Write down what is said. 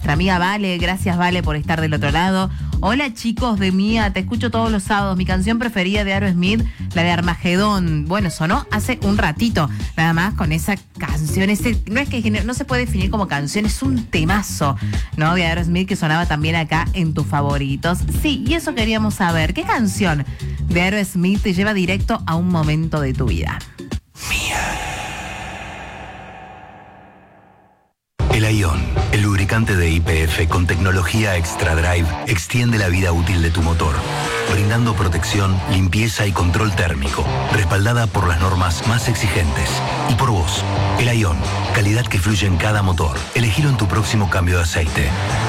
nuestra amiga Vale. Gracias, Vale, por estar del otro lado. Hola, chicos de Mía, te escucho todos los sábados. Mi canción preferida de Aerosmith, la de Armagedón. Bueno, sonó hace un ratito, nada más con esa canción. No es que no se puede definir como canción, es un temazo, ¿no? De Aerosmith que sonaba también acá en tus favoritos. Sí, y eso queríamos saber. ¿Qué canción de Aerosmith te lleva directo a un momento de tu vida? El Aion, el lubricante de YPF con tecnología Extra Drive, extiende la vida útil de tu motor, brindando protección, limpieza y control térmico, respaldada por las normas más exigentes. Y por vos, el Aion, calidad que fluye en cada motor. Elegilo en tu próximo cambio de aceite.